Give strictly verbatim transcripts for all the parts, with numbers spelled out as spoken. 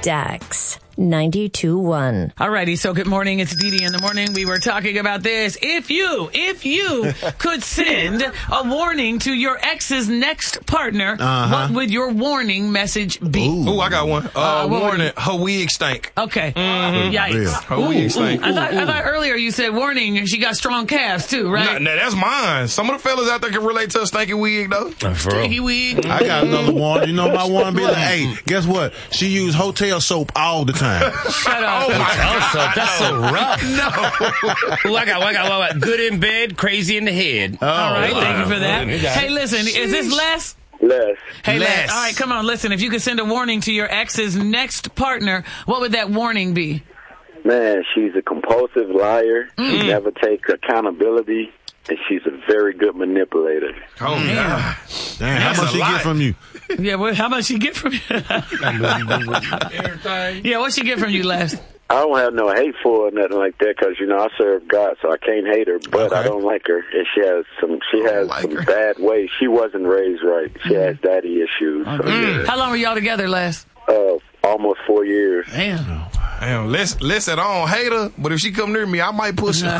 Stax ninety-two point one. Alrighty, so good morning. It's Dee Dee in the morning. We were talking about this. If you, if you could send a warning to your ex's next partner, uh-huh. what would your warning message be? Ooh, Ooh I got one. Uh, uh, warning, her wig stank. Okay. Mm-hmm. Yikes. Her wig stank. I thought, I thought earlier you said warning, she got strong calves too, right? Nah, nah, that's mine. Some of the fellas out there can relate to a stanky wig, though. Stanky wig. I got another warning. You know my warning be like, hey, guess what? She use hotel soap all the time. Shut up. Oh, my God. That's so rough. No. Ooh, I got, I got, I got good in bed, crazy in the head. Oh, all right, wow. Thank you for that. Hey, listen, is this Les? Les. Hey, Les. Les. All right, come on, listen. If you could send a warning to your ex's next partner, what would that warning be? Man, she's a compulsive liar. Mm. She never takes accountability, and she's a very good manipulator. Oh, Damn. God. Damn, how much she get from you? Yeah, well, how much she get from you? Yeah, what she get from you, Les? I don't have no hate for her or nothing like that because, you know, I serve God, so I can't hate her, but okay. I don't like her. And she has some she has like some her. bad ways. She wasn't raised right. She mm. has daddy issues. Okay. So, yeah. How long were y'all together, Les? Uh, almost four years. Damn. Damn, let's, let's, I don't hate her, but if she come near me, I might push her. And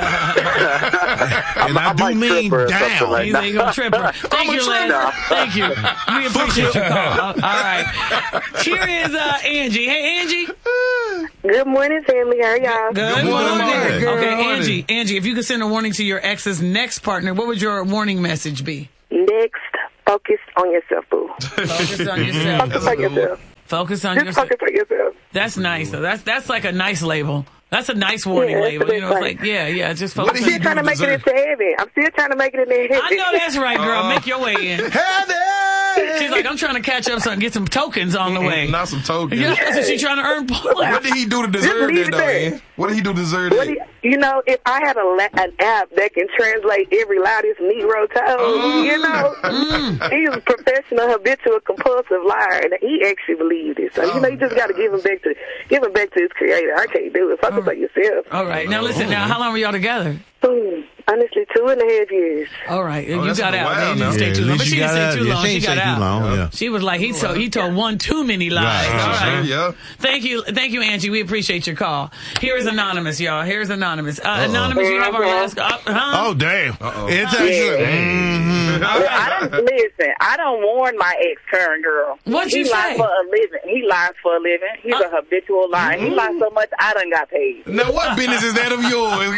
I, I do mean down. Like He's ain't gonna trip her. Thank you, Les. No. Thank you. We appreciate your call. All right. Here is uh, Angie. Hey, Angie. Good morning, family. How are y'all? Good, Good morning. morning. Okay, Good morning. Angie. Angie, if you could send a warning to your ex's next partner, what would your warning message be? Next, focus on yourself, boo. Focus on yourself. Focus on yourself. Focus on Just yourself. focus on yourself. That's nice. Though. That's that's like a nice label. That's a nice warning Yeah, label. that's a You know, it's big like, yeah, yeah, just What focus did on he I'm still trying to do make it deserve- into heaven. I'm still trying to make it into heaven. I know that's right, girl. Uh, Make your way in. Heaven! She's like, I'm trying to catch up, some, get some tokens on the way. Not some tokens. Yeah, so she's trying to earn points. What did he do to deserve leave that, it though, there. Ian? What did he do to deserve What that? do you, you know, if I had a la- an app that can translate every loudest Negro tone, Mm. you know, Mm. he was a professional, habitual, compulsive liar, and he actually believed it. So, you know, you just got to give him back to give him back to his creator. I can't do it. Focus on yourself. All right. Now, listen, now, how long were y'all together? Hmm. Honestly, two and a half years. All right. Oh, you that's got a out. while You didn't now. stay Yeah, too at long. least But she she didn't got stay out. too Yeah, long. she She ain't got stay too out. long, yeah. She was like, he told, he told one too many lies. Right. All right. Yeah. Thank you. Thank you, Angie. We appreciate your call. Here is Anonymous, y'all. Here's Anonymous. Uh, Anonymous, you have our last call. Uh, huh? Oh, damn. Uh-oh. Anytime she Yeah. like, mm-hmm. All right. I don't listen. I don't warn my ex current girl. What'd he you lies say? for a living. He lies for a living. He's Uh, a habitual liar. He lies so much I done got paid. Now, what business is that of yours?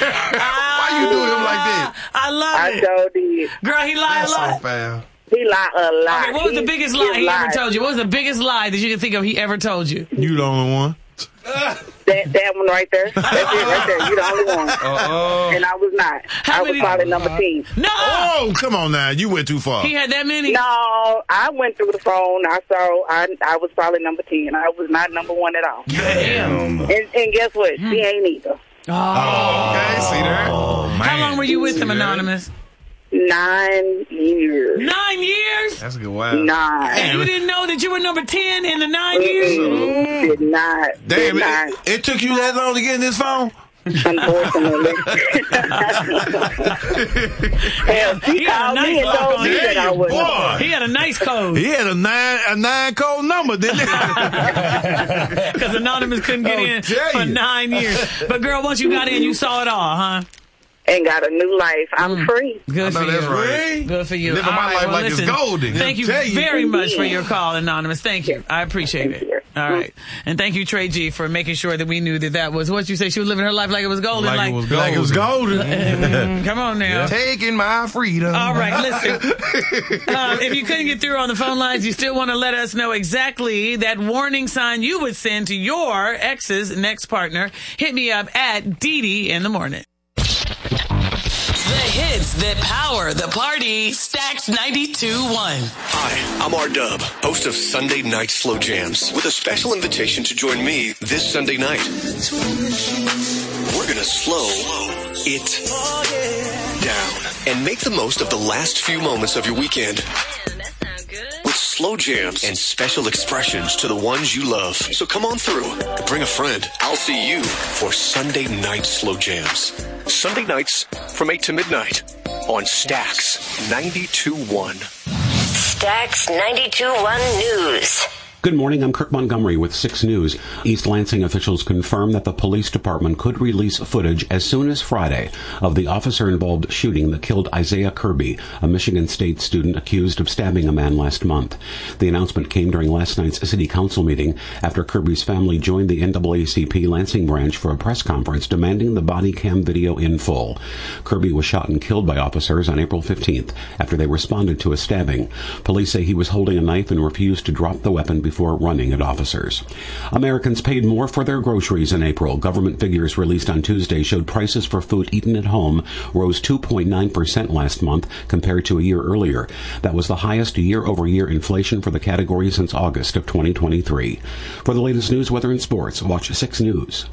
Why you doing him like that? I love I it. sure did. Girl, he lied a That's so lot. foul. He lied a lot. Okay, what was the He- biggest his lie he ever lies. told you? What was the biggest lie that you can think of he ever told you? You the only one. That, that one right there. That's it right there. You the only one. Uh-oh. And I was not. How I was many- probably number ten. No! Oh, come on now. You went too far. He had that many? No, I went through the phone. I saw. I I was probably number ten. I was not number one at all. Damn. And, and guess what? She ain't either. Oh. Okay, see there? Oh, man. How long were you with him, See that? Anonymous? Nine years. Nine years? That's a good wow. Nine. And you didn't know that you were number ten in the nine years? Mm-mm. Did not. Damn, Did not. it, it took you that long to get in this phone? Unfortunately. Hell, she He had a called nice me and lock told on me it. that I wasn't. Boy. He had a nice code. He had a nine a nine code number, didn't he? Because Anonymous couldn't get Oh, in tell for you. nine years. But girl, once you got in, you saw it all, huh? And got a new life. I'm free. Good I for know that's you. right. Good for you. Living All my right, life well, like it's listen, golden. Thank you Tell you. very much for your call, Anonymous. Thank you. I appreciate Thank it. you. All right. And thank you, Trey G, for making sure that we knew that that was what you say. She was living her life like it was golden. Like it was Like it was golden. Mm, come on now. Taking my freedom. All right, listen. um, if you couldn't get through on the phone lines, you still want to let us know exactly that warning sign you would send to your ex's next partner. Hit me up at Dee Dee in the morning. The hits that power the party. Stax ninety-two point one. Hi, I'm R-Dub, host of Sunday Night Slow Jams, with a special invitation to join me this Sunday night. We're gonna slow it down and make the most of the last few moments of your weekend. With slow jams and special expressions to the ones you love. So come on through. Bring a friend. I'll see you for Sunday Night Slow Jams. Sunday nights from eight to midnight on Stax ninety-two point one. Stax ninety-two point one News. Good morning, I'm Kirk Montgomery with six News. East Lansing officials confirm that the police department could release footage as soon as Friday of the officer-involved shooting that killed Isaiah Kirby, a Michigan State student accused of stabbing a man last month. The announcement came during last night's city council meeting after Kirby's family joined the N double A C P Lansing branch for a press conference demanding the body cam video in full. Kirby was shot and killed by officers on April fifteenth after they responded to a stabbing. Police say he was holding a knife and refused to drop the weapon before before running at officers. Americans paid more for their groceries in April. Government figures released on Tuesday showed prices for food eaten at home rose two point nine percent last month compared to a year earlier. That was the highest year-over-year inflation for the category since August of twenty twenty-three. For the latest news, weather, and sports, watch six News.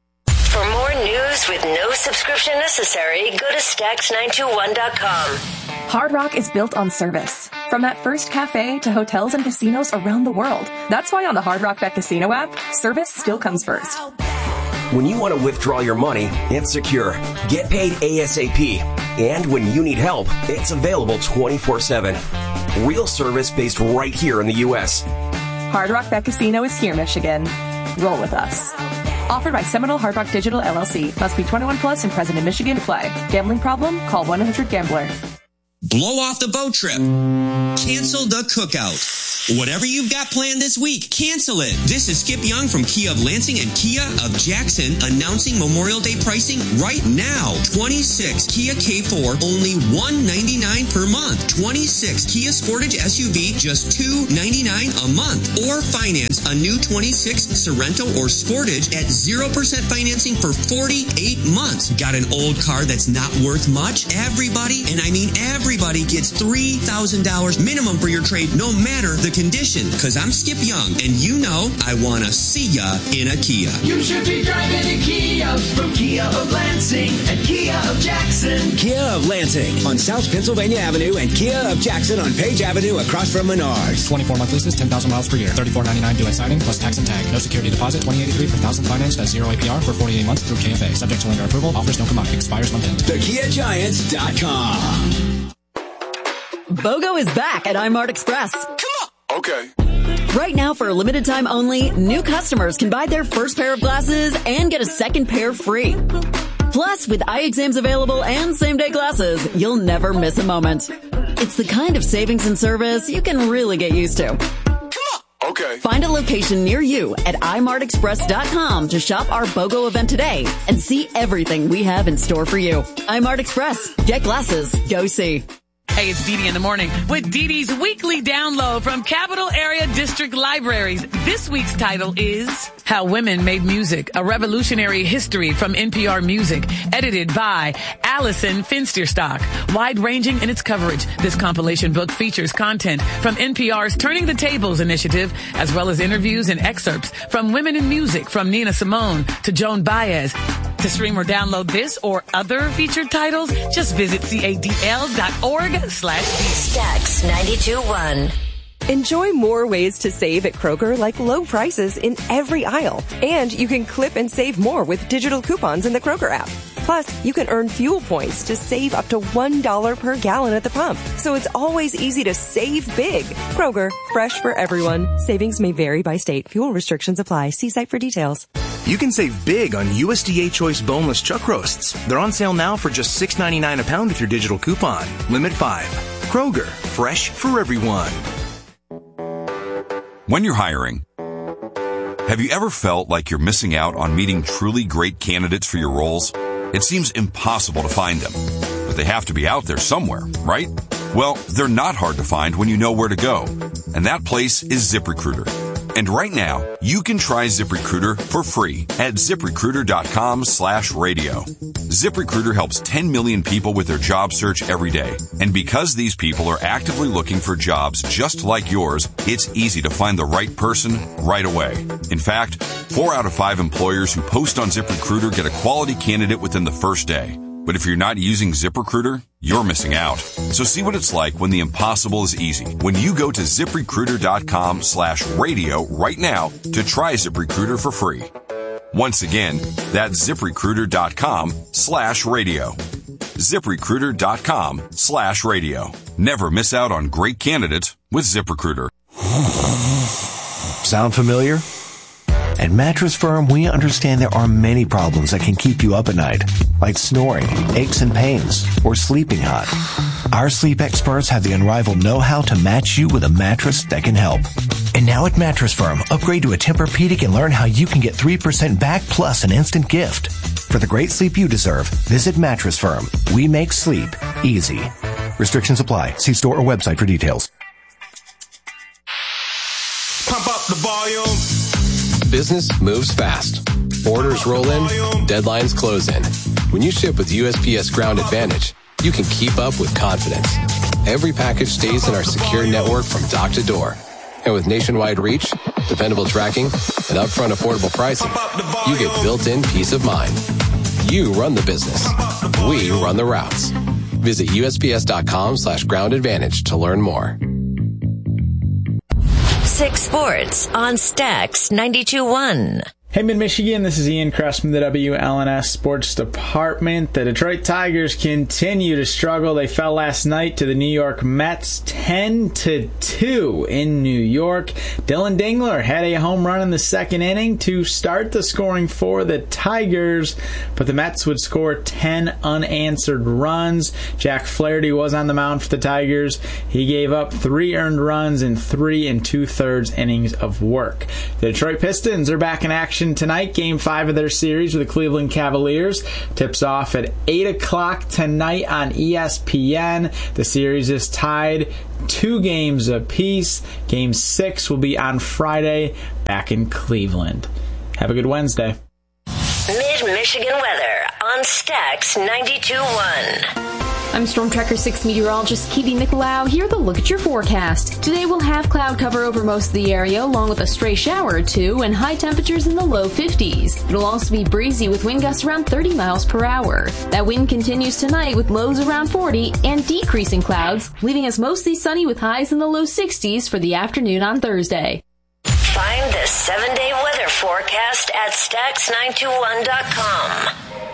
For more news with no subscription necessary, go to Stax nine two one dot com. Hard Rock is built on service. From that first cafe to hotels and casinos around the world. That's why on the Hard Rock Bet Casino app, service still comes first. When you want to withdraw your money, it's secure. Get paid ASAP. And when you need help, it's available twenty-four seven. Real service based right here in the U S. Hard Rock Bet Casino is here, Michigan. Roll with us. Offered by Seminole Hard Rock Digital L L C. Must be twenty-one plus and present in Michigan to play. Gambling problem? Call one eight hundred gambler. Blow off the boat trip. Cancel the cookout. Whatever you've got planned this week, cancel it. This is Skip Young from Kia of Lansing and Kia of Jackson announcing Memorial Day pricing right now. twenty-six Kia K four, only one ninety-nine per month. twenty-six Kia Sportage S U V, just two ninety-nine a month. Or finance a new twenty-six Sorento or Sportage at zero percent financing for forty-eight months. Got an old car that's not worth much? Everybody, and I mean everybody, gets three thousand dollars minimum for your trade, no matter the condition. Cause I'm Skip Young, and you know I wanna see ya in a Kia. You should be driving a Kia from Kia of Lansing and Kia of Jackson. Kia of Lansing on South Pennsylvania Avenue and Kia of Jackson on Page Avenue across from Menards. twenty-four month leases, ten thousand miles per year. thirty-four ninety-nine due at signing plus tax and tag. No security deposit. twenty eighty-three per thousand financed at zero A P R for forty-eight months through K F A. Subject to lender approval. Offers don't come up. Expires month end. The Kia Giants dot com. BOGO is back at iMart Express. Come on. Okay. Right now, for a limited time only, new customers can buy their first pair of glasses and get a second pair free. Plus, with eye exams available and same-day glasses, you'll never miss a moment. It's the kind of savings and service you can really get used to. Come on. Okay. Find a location near you at i mart express dot com to shop our BOGO event today and see everything we have in store for you. iMart Express. Get glasses. Go see. Hey, it's Dee Dee in the morning with Dee Dee's weekly download from Capital Area District Libraries. This week's title is How Women Made Music, a Revolutionary History from N P R Music, edited by Allison Finsterstock. Wide-ranging in its coverage, this compilation book features content from N P R's Turning the Tables initiative, as well as interviews and excerpts from women in music, from Nina Simone to Joan Baez. To stream or download this or other featured titles, just visit cadl.org slash Stax ninety-two point one. Enjoy more ways to save at Kroger, like low prices in every aisle. And you can clip and save more with digital coupons in the Kroger app. Plus, you can earn fuel points to save up to one dollar per gallon at the pump. So it's always easy to save big. Kroger, fresh for everyone. Savings may vary by state. Fuel restrictions apply. See site for details. You can save big on U S D A Choice boneless chuck roasts. They're on sale now for just six ninety-nine a pound with your digital coupon. Limit five. Kroger, fresh for everyone. When you're hiring, have you ever felt like you're missing out on meeting truly great candidates for your roles? It seems impossible to find them, but they have to be out there somewhere, right? Well, they're not hard to find when you know where to go, and that place is ZipRecruiter. And right now, you can try ZipRecruiter for free at ZipRecruiter.com slash radio. ZipRecruiter helps ten million people with their job search every day. And because these people are actively looking for jobs just like yours, it's easy to find the right person right away. In fact, four out of five employers who post on ZipRecruiter get a quality candidate within the first day. But if you're not using ZipRecruiter, you're missing out. So see what it's like when the impossible is easy. When you go to ZipRecruiter.com slash radio right now to try ZipRecruiter for free. Once again, that's ZipRecruiter.com slash radio. ZipRecruiter.com slash radio. Never miss out on great candidates with ZipRecruiter. Sound familiar? At Mattress Firm, we understand there are many problems that can keep you up at night, like snoring, aches and pains, or sleeping hot. Our sleep experts have the unrivaled know-how to match you with a mattress that can help. And now at Mattress Firm, upgrade to a Tempur-Pedic and learn how you can get three percent back plus an instant gift. For the great sleep you deserve, visit Mattress Firm. We make sleep easy. Restrictions apply. See store or website for details. Pump up the volume. Business moves fast. Orders roll in, deadlines close in. When you ship with U S P S Ground Advantage, you can keep up with confidence. Every package stays in our secure network from dock to door. And with nationwide reach, dependable tracking, and upfront affordable pricing, you get built-in peace of mind. You run the business. We run the routes. Visit USPS.com slash ground advantage to learn more. Six Sports on Stax ninety-two point one. Hey, Mid-Michigan, this is Ian Kress from the W L N S Sports Department. The Detroit Tigers continue to struggle. They fell last night to the New York Mets ten to two in New York. Dylan Dingler had a home run in the second inning to start the scoring for the Tigers, but the Mets would score ten unanswered runs. Jack Flaherty was on the mound for the Tigers. He gave up three earned runs in three and two-thirds innings of work. The Detroit Pistons are back in action tonight. Game five of their series with the Cleveland Cavaliers tips off at eight o'clock tonight on E S P N. The series is tied two games apiece. Game six will be on Friday back in Cleveland. Have a good Wednesday. Mid-Michigan weather on Stax ninety-two point one. I'm Storm Tracker six meteorologist Katie Nicolau. Here to look at your forecast. Today we'll have cloud cover over most of the area, along with a stray shower or two, and high temperatures in the low fifties. It'll also be breezy with wind gusts around thirty miles per hour. That wind continues tonight with lows around forty and decreasing clouds, leaving us mostly sunny with highs in the low sixties for the afternoon on Thursday. Find the seven-day weather forecast at Stax nine two one dot com.